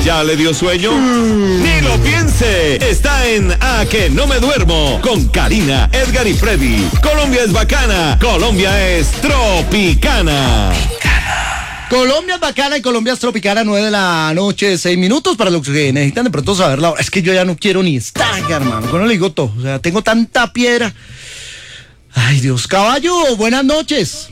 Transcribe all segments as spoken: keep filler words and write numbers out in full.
¿Ya le dio sueño? Mm. Ni lo piense. Está en A Que No Me Duermo con Karina, Edgar y Freddy. Colombia es bacana. Colombia es tropicana. Colombia es bacana y Colombia es tropicana, nueve de la noche, seis minutos para los que necesitan de pronto saber la hora. Es que yo ya no quiero ni estar, hermano. Yo no le digo todo. O sea, tengo tanta piedra. Ay, Dios. Caballo, buenas noches.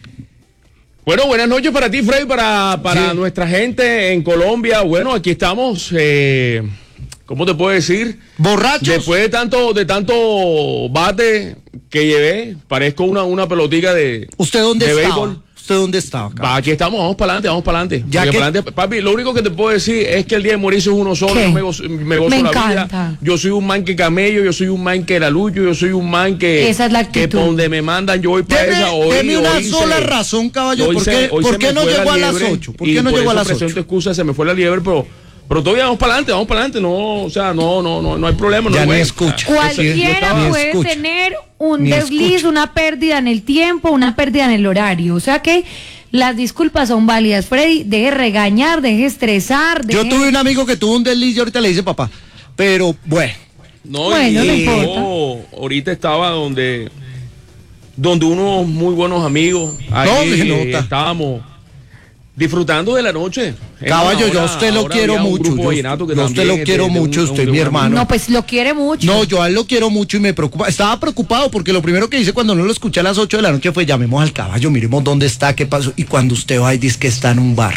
Bueno, buenas noches para ti, Freddy, para, para sí. nuestra gente en Colombia. Bueno, aquí estamos, eh, ¿cómo te puedo decir? Borrachos. Después de tanto, de tanto bate que llevé, parezco una, una pelotica de ¿Usted dónde de estaba? béisbol. ¿Usted dónde estaba? Va, aquí estamos, vamos para adelante, vamos para adelante. Ya que... Pa'lante, papi, lo único que te puedo decir es que el día de morirse es uno solo. Yo me gozo, me gozo me la encanta. vida. Yo soy un man que camello, yo soy un man que la lucho, yo soy un man que, esa es la actitud. que por donde me mandan yo voy para deme, esa. Hoy, deme una hoy sola se, razón, caballo. hoy ¿Por se, qué, hoy ¿por se qué no llegó a las ocho? ¿Por qué no llegó a las ocho? Presento excusa, se me fue la liebre, pero... Pero todavía vamos para adelante, vamos para adelante, no, o sea, no, no, no, no hay problema. No ya hay ni güey. escucha. Cualquiera Ni puede escucha. tener un Ni desliz, escucha. una pérdida en el tiempo, una pérdida en el horario. O sea que las disculpas son válidas. Freddy, deje regañar, deje estresar. Deje... Yo tuve un amigo que tuvo un desliz y ahorita le dice papá. Pero, bueno. No, bueno, y no yo importa. ahorita estaba donde, donde unos muy buenos amigos, ahí ¿Dónde eh, nota? estábamos disfrutando de la noche. Caballo, Ahora- yo a usted lo ahora quiero había un mucho. grupo Yo, vallenato que yo a usted también lo es de- quiero de un- mucho, de usted un mi amigo. hermano. No, pues lo quiere mucho. No, yo a él lo quiero mucho y me preocupa. Estaba preocupado porque lo primero que hice cuando no lo escuché a las ocho de la noche fue llamemos al caballo, miremos dónde está, qué pasó. Y cuando usted va y dice que está en un bar.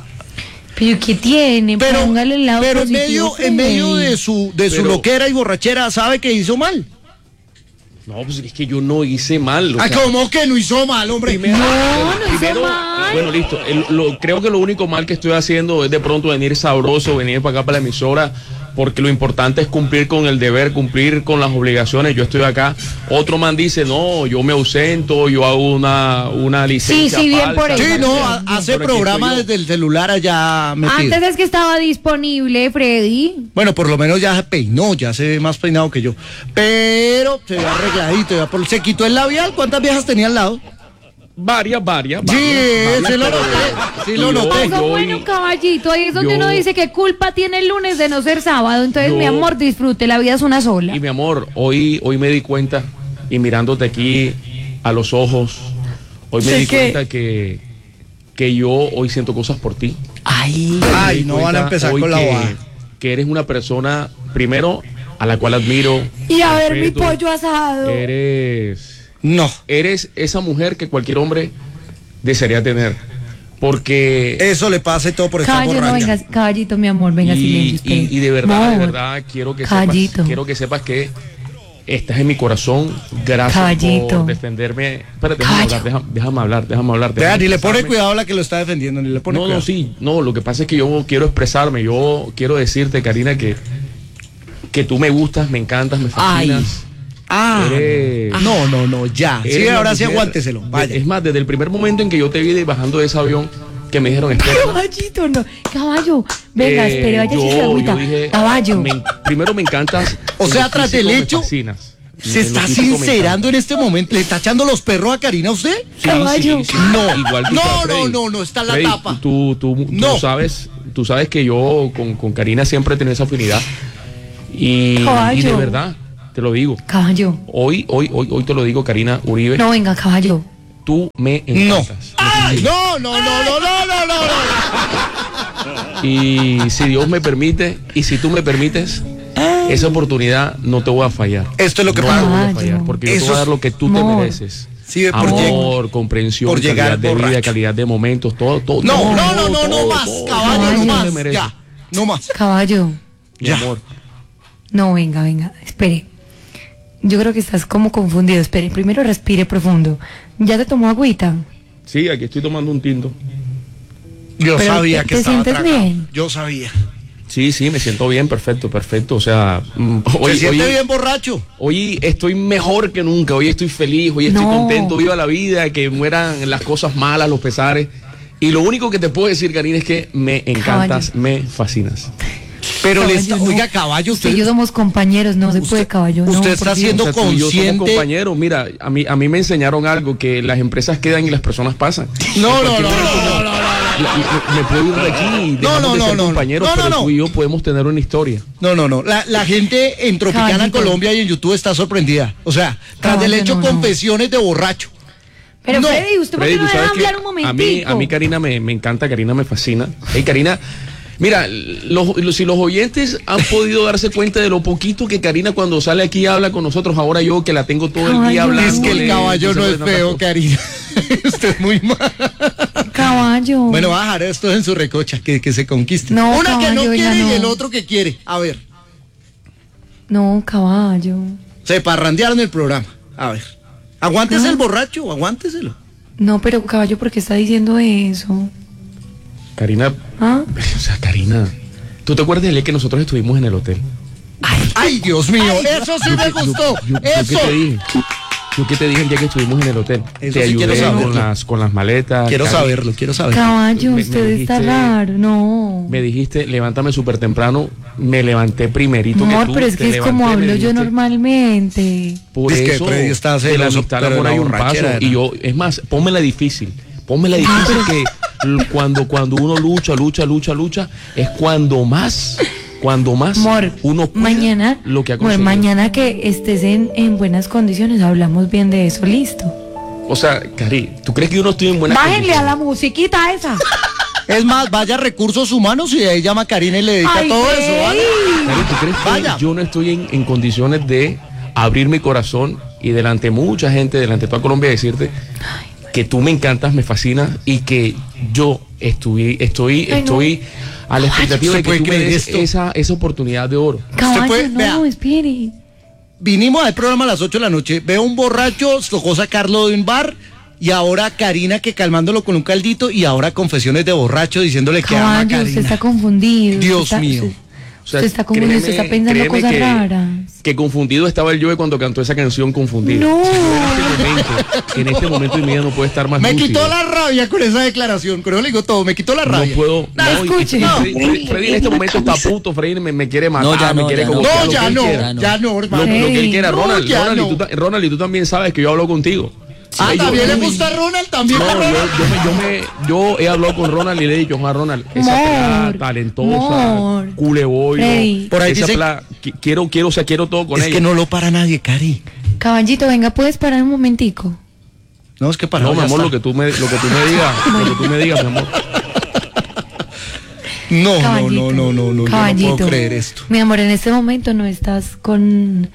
Pero ¿qué tiene? Pero, Póngale el lado pero en positivo, medio, en medio Freddy. de su, de su Pero- loquera y borrachera, ¿sabe que hizo mal? No, pues es que yo no hice mal. o Ah, sea, ¿cómo que no hizo mal, hombre? Primero, No, no hizo primero, mal. bueno, listo. El- lo- creo que lo único mal que estoy haciendo es de pronto venir sabroso, venir para acá para la emisora, porque lo importante es cumplir con el deber, cumplir con las obligaciones. Yo estoy acá. Otro man dice, no, yo me ausento, yo hago una, una licencia. Sí, sí, bien falsa, por eso. Sí, no, Pero ha- hace aquí programa estoy yo. desde el celular allá metido. Antes es que estaba disponible, Freddy. Bueno, por lo menos ya se peinó, ya se ve más peinado que yo. Pero se ve arregladito, ya por, se quitó el labial. ¿Cuántas viejas tenía al lado? Varias, varias. Sí, varias, sí lo pero- noté, sí lo yo- noté. Eso yo- bueno, caballito. Ahí es donde yo- uno dice que culpa tiene el lunes de no ser sábado. Entonces, Yo- mi amor, disfrute. La vida es una sola. Y mi amor, hoy, hoy me di cuenta, y mirándote aquí a los ojos, hoy me ¿De di qué? cuenta que, que yo hoy siento cosas por ti. Ay. Ay, Me di no van a cuenta empezar hoy con la que, bobada. que eres una persona, primero, a la cual admiro. Y a ver mi respeto. pollo asado. Eres, No, eres esa mujer que cualquier hombre desearía tener. Porque... eso le pasa y todo por estar Caballo, no borracha. vengas, caballito, mi amor, venga, y, silencio. espere. y, y de verdad, de Amor, verdad, quiero que Caballito. sepas, quiero que sepas que estás en mi corazón. Gracias Caballito. por defenderme. Espérate, déjame Caballo. hablar, déjame, déjame hablar, déjame hablar. Vea, déjame ni le pone expresarme. cuidado a la que lo está defendiendo, ni le pone No, cuidado. no, sí, no, lo que pasa es que yo quiero expresarme, yo quiero decirte, Karina, que, que tú me gustas, me encantas, me Ay. fascinas. Ah, Eres- no, no, no, ya. Sí, Eres la ahora sí mujer- aguánteselo, vaya. Es más, desde el primer momento en que yo te vi de- bajando de ese avión, que me dijeron, espera. Caballito, no. Caballo, venga, eh, espere, vaya yo, si se agüita. yo dije, Caballo. me- primero me encantas. O en sea, lo tras del físico me hecho, fascinas. ¿Se En lo está físico me sincerando en encantas. este momento? ¿Le está echando los perros a Karina a usted? Sí, Caballo. sí, sí. No. Igual tú No, sabes, no, Freddy. no, no, está en la Freddy, tapa. Tú, tú, tú No. sabes, tú sabes que yo con, con Karina siempre he tenido esa afinidad. Y, Caballo. y de verdad, te lo digo. Caballo. Hoy, hoy, hoy, hoy te lo digo, Karina Uribe. No, venga, caballo. Tú me No. encantas. Ay, no, no, no, no, no, no, no, no. Y si Dios me permite, y si tú me permites, esa oportunidad no te voy a fallar. Esto es lo que no pasa. te voy a Caballo. fallar, porque yo Eso te voy a dar es- lo que tú te Amor. mereces. Sí, por Amor, lleg- comprensión, por llegar calidad de vida, borracho. calidad de momentos, todo, todo. No, todo, no, no, no, todo, no más, todo, caballo, todo no lo que más. te mereces. Ya, no más. Caballo. Mi Ya. amor. No, venga, venga, espere. Yo creo que estás como confundido. Espere, primero respire profundo. ¿Ya te tomó agüita? Sí, aquí estoy tomando un tinto. Yo Pero, sabía ¿te- que te estaba sientes tragado. bien? Yo sabía. Sí, sí, me siento bien, perfecto, perfecto. O sea, mm, hoy, ¿Se siente hoy- bien borracho? hoy estoy mejor que nunca, hoy estoy feliz, hoy estoy No. contento, viva la vida, que mueran las cosas malas, los pesares. Y lo único que te puedo decir, Karina, es que me encantas, Caballo. me fascinas. Pero le Caballo, está, no. oiga, caballo, Usted usted, y yo somos compañeros, no se puede, caballo. no, usted por está Dios. haciendo- O sea, tú y yo somos consciente- compañeros. Mira, a mí, a mí me enseñaron algo, que las empresas quedan y las personas pasan. no, En no, no, cualquier no, momento- no, no, no, no. la, me puedo ir de aquí. No, no, de no, ser no, compañeros, no, no, pero no. tú y yo podemos tener una historia. No, no, no. La, la gente en Tropicana, Caballito. Colombia y en YouTube está sorprendida. O sea, tras del Caballo, hecho no, no. confesiones de borracho. Pero No. Freddy, ¿usted por Freddy, qué no tú deja sabes que hablar un momentico? a mí, a mí Karina me, me encanta, Karina me fascina. Hey, Karina, mira, los, los- si los oyentes han podido darse cuenta de lo poquito que Karina cuando sale aquí habla con nosotros, ahora yo que la tengo todo el Caballo, día hablando. Es que el caballo no es feo, Karina. Usted es muy mal. Caballo. Bueno, va a dejar esto en su recocha, que, que se conquiste. No, Una que no caballo, ya quiere y no. el otro que quiere. A ver, No, caballo. se parrandearon el programa. A ver. Aguántese No. el borracho, aguánteselo. No, pero caballo, ¿por qué está diciendo eso? Karina, ¿Ah? o sea, Karina, ¿tú te acuerdas del día que nosotros estuvimos en el hotel? Ay, Dios mío, eso sí me gustó. Yo, yo Eso. qué te dije, yo qué te dije el día que estuvimos en el hotel. Eso te sí quiero ayudé con saberlo. las, con las maletas. Quiero Cari- saberlo, quiero saberlo. Caballo, me- me usted está dijiste- raro. No. Me dijiste, levántame súper temprano. Me levanté primerito Amor, que tú. pero es te que es como levanté, me hablo yo dijiste, normalmente. Por Es que eso, Freddy está de la celoso, amistad al pero amor la hay un paso. borrachera, Y yo, es más, pónmela difícil. Pónmela difícil que l- cuando, cuando uno lucha, lucha, lucha, lucha, es cuando más, cuando más Amor, uno cuida mañana, lo que ha amor, conseguido. mañana que estés en, en buenas condiciones, hablamos bien de eso, listo. O sea, Cari, ¿tú crees que yo no estoy en buena Bájenle a la musiquita esa. Es más, vaya a recursos humanos y ahí llama a Karina y le dedica Ay, todo Freddy. eso, ¿vale? Cari, ¿tú crees que Vaya. yo no estoy en, en condiciones de abrir mi corazón y delante de mucha gente, delante de toda Colombia, decirte que tú me encantas, me fascinas y que yo estoy, estoy, Ay, no. estoy a la expectativa ¿se de que puede tú me creer des esto? esa, esa oportunidad de oro. Caballo, puede- no, vea. espere. Vinimos al programa a las ocho de la noche, veo un borracho, tocó sacarlo de un bar y ahora Karina que calmándolo con un caldito y ahora confesiones de borracho diciéndole que ama a Caballo, usted está Karina. confundido. Dios usted está- mío. Usted, O sea, usted está confundido, usted créeme- está pensando créeme cosas que- raras. Que confundido estaba el Joe cuando cantó esa canción Confundido. No. O sea, yo en este momento, en este momento de mi vida no puedo estar más Me lúcido. quitó la rabia con esa declaración, con eso le digo todo, me quitó la No rabia. puedo. No, y- y- escuche. y No. Freddy, Freddy- Freddy en este momento está a puto. Freddy me, me quiere matar, No, ya me no, quiere ya no. conquistar, No, lo que ya él no, quiera. ya no, Lo, hermano. lo que él Ey, quiera, no, Ronald, ya Ronald, no. y tú, ta- Ronald, y tú también sabes que yo hablo contigo. Ah, Yo- también le yo- gusta a Ronald, también No, a yo, Ronald. yo, me, yo, me, yo he hablado con Ronald y le he dicho, Juan Ronald, esa Amor, pelada talentosa, amor. culebollo, Freddy. Por ahí esa dice- pelada, qui- quiero, quiero, o sea, quiero todo con Es ella. que no lo para nadie, Cari. Caballito, venga, ¿puedes parar un momentico? No, es que para No, mi amor, lo que tú me, lo que tú me digas, lo que tú me digas, mi amor. No, no, Caballito, no, no, no, no, yo no caballito. puedo creer esto. Mi amor, en este momento no estás con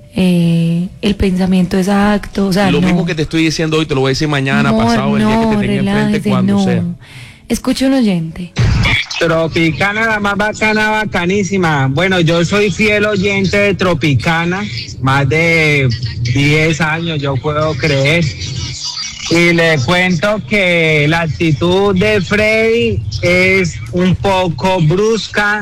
eh, el pensamiento exacto, o sea, Lo no. mismo que te estoy diciendo hoy, te lo voy a decir mañana, Amor, pasado, el día que no, te tenga enfrente, relájese, cuando no. sea. Escucha un oyente. Tropicana, la más bacana, bacanísima. Bueno, yo soy fiel oyente de Tropicana, más de diez años, yo puedo creer. Y le cuento que la actitud de Freddy es un poco brusca.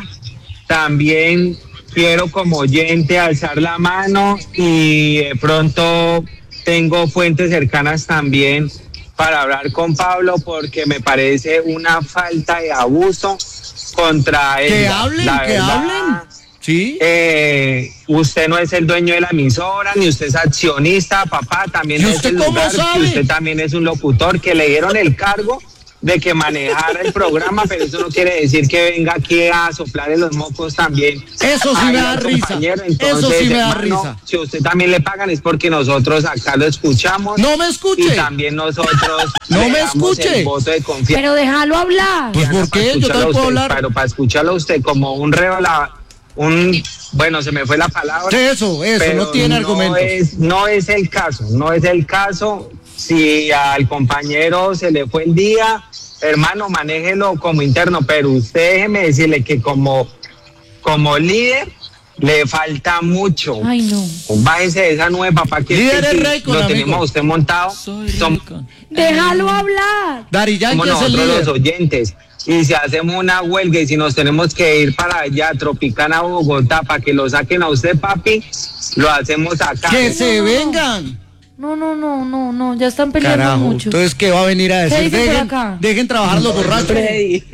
También quiero como oyente alzar la mano y de pronto tengo fuentes cercanas también para hablar con Pablo porque me parece una falta de abuso contra él. Que hablen, La que verdad, hablen. Sí. eh, usted no es el dueño de la emisora, ni usted es accionista, papá, también ¿Y es usted el cómo lugar, sabe? que usted también es un locutor, que le dieron el cargo de que manejara el programa, pero eso no quiere decir que venga aquí a soplarle los mocos también. Eso sí Ay, me da al risa. compañero. Eso Entonces, sí me da hermano, risa. si a usted también le pagan es porque nosotros acá lo escuchamos. No me escuche. Y también nosotros No le me damos escuche. el voto de confianza. Pero déjalo hablar. Pues, ¿por para qué? Yo escucharlo también a puedo usted, hablar. Pero para escucharlo a usted como un reola, un, bueno, se me fue la palabra. Sí, eso, eso, pero no tiene argumentos. Es, no es el caso, no es el caso. Si al compañero se le fue el día, hermano, manéjelo como interno, pero usted déjeme decirle que como, como líder le falta mucho. Ay, no. Bájese de esa nube, papá, que Líder es que es si rey con lo amigo. tenemos a usted montado. Soy Som- rico. Déjalo hablar. Dari Yankee somos es el nosotros los líder. oyentes. Y si hacemos una huelga y si nos tenemos que ir para allá, Tropicana, Bogotá, para que lo saquen a usted, papi, lo hacemos acá. Que se no, no. vengan. No, no, no, no, no, ya están peleando Carajo. mucho. Entonces, ¿qué va a venir a ¿Qué decir? dice por Dejen, acá? dejen trabajar los borrachos. Freddy.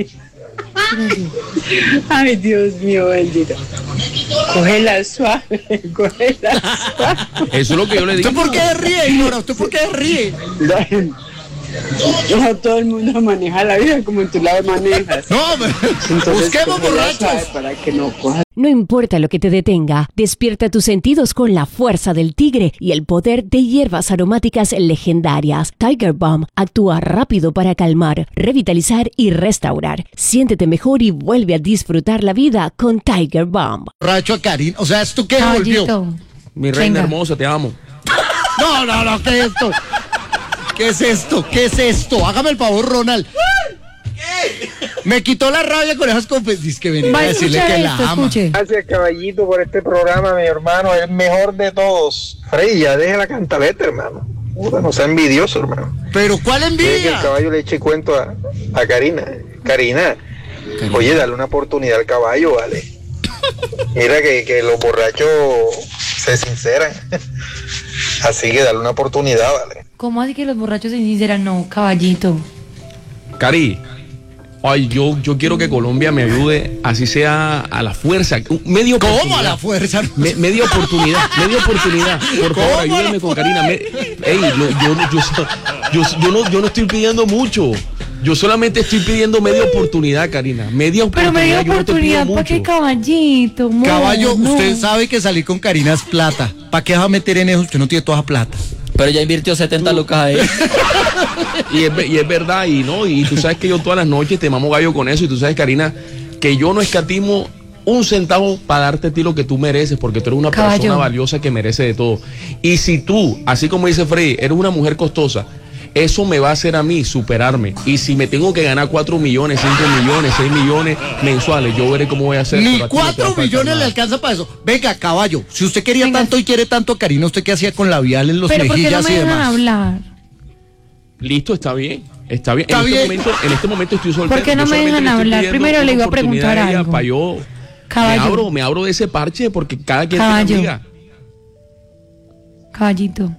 Ay, Dios mío, bendito. Cógela suave, cógela suave. Eso es lo que yo le digo. ¿Usted por qué ríe, Ignora? ¿Usted por qué ríe? No todo el mundo maneja la vida como tú la manejas. No, Entonces, busquemos cógela borrachos. suave para que no cojas. No importa lo que te detenga, despierta tus sentidos con la fuerza del tigre y el poder de hierbas aromáticas legendarias. Tiger Balm actúa rápido para calmar, revitalizar y restaurar. Siéntete mejor y vuelve a disfrutar la vida con Tiger Balm. Borracho a Karina. O sea, ¿esto qué volvió? Caballito. Mi reina Venga. hermosa, te amo. No, no, no, ¿qué es esto? ¿Qué es esto? ¿Qué es esto? Hágame el favor, Ronald. Me quitó la rabia con esas confesiones. Dice que venía Va a a decirle escuchar que esto, la ama. escuche. Gracias, caballito, por este programa, mi hermano, el mejor de todos. Freddy, ya deje la cantaleta, hermano. Puta, no sea envidioso, hermano. Pero ¿cuál Deje que el envidia? caballo le eche cuento a, a Karina. Karina, oye, dale una oportunidad al caballo, vale. Mira que, que los borrachos se sinceran. Así que dale una oportunidad, vale. ¿Cómo así que los borrachos se sinceran? No, caballito. Cari, ay, yo, yo quiero que Colombia me ayude, así sea a la fuerza. un- Medio ¿Cómo a oportunidad. la fuerza? Me- media oportunidad, media oportunidad. Por ¿Cómo favor, a la ayúdame con fuerza? Karina. Me- ey, no, yo, no- yo, so- yo, yo no, yo no estoy pidiendo mucho. Yo solamente estoy pidiendo media oportunidad, Karina. Media Pero oportunidad. me dio yo no te pido oportunidad, ¿para qué, mucho. caballito? amor? Caballo, No. usted sabe que salir con Karina es plata. ¿Para qué va a meter en eso? Usted no tiene toda esa plata. Pero ya invirtió setenta lucas ahí. Y es, ve- y es verdad, y no, y tú sabes que yo todas las noches te mamo gallo con eso, y tú sabes, Karina, que yo no escatimo un centavo para darte a ti lo que tú mereces, porque tú eres una Caballo. persona valiosa que merece de todo. Y si tú, así como dice Freddy, eres una mujer costosa, eso me va a hacer a mí superarme. Y si me tengo que ganar cuatro millones, cinco millones, seis millones mensuales, yo veré cómo voy a hacer. Ni pero a ti no te va a cuatro faltar millones le nada. alcanza para eso. Venga, caballo, si usted quería Venga. tanto y quiere tanto a Karina, ¿usted qué hacía con labial en los Pero ¿por qué no mejillas me y dejan demás? hablar? Listo, está bien. Está bien. Está en, bien. Este momento, en este momento estoy soltero. ¿Por qué no Yo me solamente dejan le estoy hablar? pidiendo Primero le una iba a oportunidad preguntar a ella algo. para yo Caballo. me abro, me abro de ese parche porque cada quien Caballo. tiene amiga. Caballito,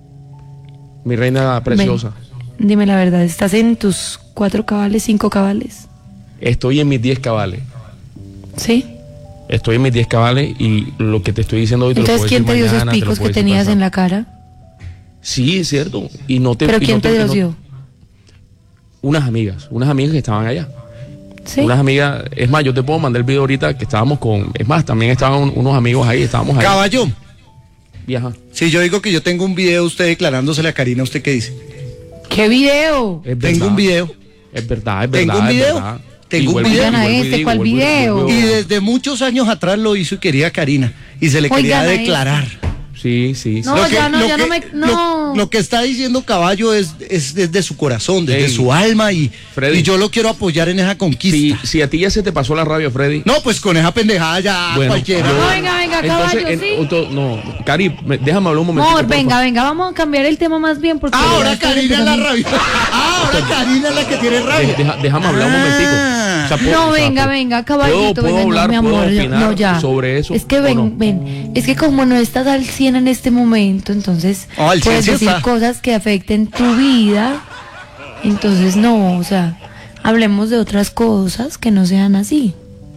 Mi reina preciosa. ven, dime la verdad, ¿estás en tus cuatro cabales, cinco cabales? Estoy en mis diez cabales. ¿Sí? Estoy en mis diez cabales y lo que te estoy diciendo hoy te lo Entonces, puedo ¿quién te decir dio esos mañana, te lo picos puedo que decir tenías pasado. en la cara? Sí, es cierto. Y no te ¿Pero y quién no te y los no- dio? Unas amigas, unas amigas que estaban allá. ¿Sí? Unas amigas, es más, yo te puedo mandar el video ahorita que estábamos con, es más, también estaban unos amigos ahí, estábamos ahí. Caballo, Viaja. si yo digo que yo tengo un video de usted declarándosele a Karina, ¿usted qué dice? ¿Qué video? Es Tengo verdad. un video. Es verdad, es verdad. Tengo un es video. verdad. Tengo Y un vuelvo- video. y Oigan a vuelvo y este, digo, ¿cuál vuelvo y- video? vuelvo- Y desde muchos años atrás lo hizo y quería a Karina. Y se le quería Oigan a declarar. Sí, sí, sí. No, Lo que- ya no, lo ya que- no me... lo- No. Lo, que está diciendo Caballo es, es desde su corazón, desde Ey. su alma y, Freddy. y yo lo quiero apoyar en esa Si, conquista. si a ti ya se te pasó la rabia, Freddy. No, pues con esa pendejada ya Bueno, cualquiera. yo- No, venga, venga, caballo, en- sí. otro- no, Cari, me- déjame hablar un momento. Amor, venga, venga, vamos a cambiar el tema más bien porque... Ahora ya estoy Karina es la empezando- rabia. Ahora Karina es la que tiene rabia. Deja- déjame hablar un momentico. Ah. O sea, puedo- No, o sea, venga, puedo- venga, caballito, ¿puedo- puedo venga, no, hablar, mi puedo amor, ya- opinar no, ya. sobre eso, Es que o ven, no? ven, es que como no estás al cien en este momento, entonces Oh, al cien puedes sí decir está. cosas que afecten tu vida, entonces no, o sea, hablemos de otras cosas que no sean así.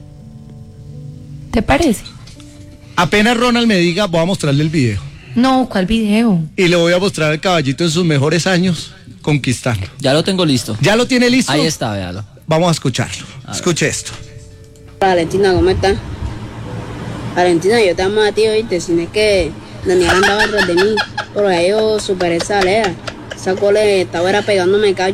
¿Te parece? Apenas Ronald me diga, voy a mostrarle el video. No, ¿cuál video? Y le voy a mostrar al caballito en sus mejores años conquistando. Ya lo tengo listo. ¿Ya lo tiene listo? Ahí está, véalo. Vamos a escucharlo. Escuche esto. Valentina, ¿cómo estás? Valentina, yo te amo a ti, oíste, sin es que Daniel andaba atrás de mí, pero ya yo superé esa alea. Esa cole estaba era pegándome callo.